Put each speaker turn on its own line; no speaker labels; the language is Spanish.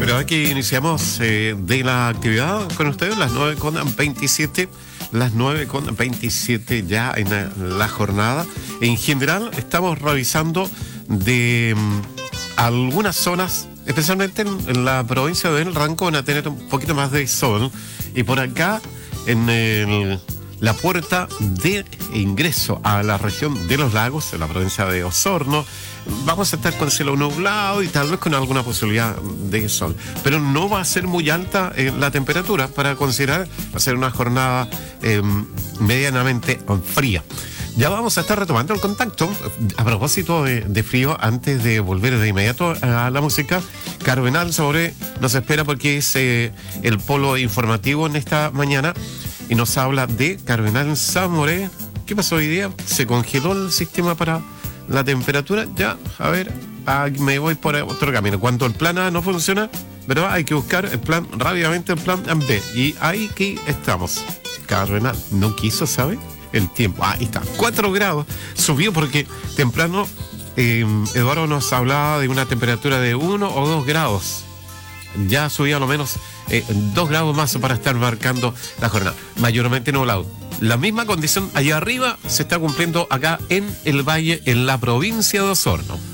Pero aquí iniciamos de la actividad con ustedes, las 9:27, las 9:27 ya en la jornada. En general estamos revisando de algunas zonas, especialmente en la provincia del Ranco, van a tener un poquito más de sol. Y por acá, en la puerta de ingreso a la región de los lagos, en la provincia de Osorno, vamos a estar con cielo nublado y tal vez con alguna posibilidad de sol. Pero no va a ser muy alta la temperatura para considerar, va a ser una jornada medianamente fría. Ya vamos a estar retomando el contacto. A propósito de frío, antes de volver de inmediato a la música, Cardenal Zamoré nos espera porque es el polo informativo en esta mañana y nos habla de Cardenal Zamoré. ¿Qué pasó hoy día? ¿Se congeló el sistema para la temperatura? Ya, a ver, me voy por otro camino. Cuando el plan A no funciona, ¿verdad? Hay que buscar el plan rápidamente, el plan B. Y ahí que estamos. Cardenal no quiso, ¿sabe? El tiempo, ahí está, 4 grados, subió porque temprano Eduardo nos hablaba de una temperatura de 1 o 2 grados, ya subía a lo menos 2 grados más para estar marcando la jornada, mayormente nublado. La misma condición allá arriba se está cumpliendo acá en el valle, en la provincia de Osorno.